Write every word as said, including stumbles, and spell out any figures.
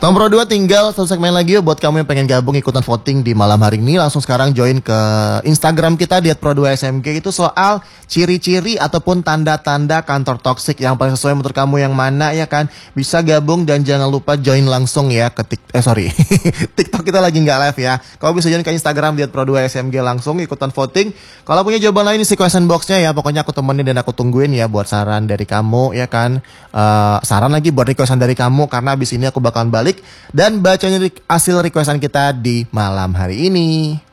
Nomor dua tinggal satu segmen lagi ya buat kamu yang pengen gabung ikutan voting di malam hari ini. Langsung sekarang join ke Instagram kita di et pro dua S M G. Itu soal ciri-ciri ataupun tanda-tanda kantor toksik yang paling sesuai menurut kamu yang mana ya kan. Bisa gabung dan jangan lupa join langsung ya ke tik eh sorry TikTok kita lagi nggak live ya. Kamu bisa join ke Instagram di et pro dua S M G langsung ikutan voting. Kalau punya jawaban lain isi question boxnya ya. Pokoknya aku temenin dan aku tungguin ya buat saran dari kamu ya kan. Uh, saran lagi buat requestan dari kamu karena abis ini aku bakalan balik dan bacain hasil requestan kita di malam hari ini.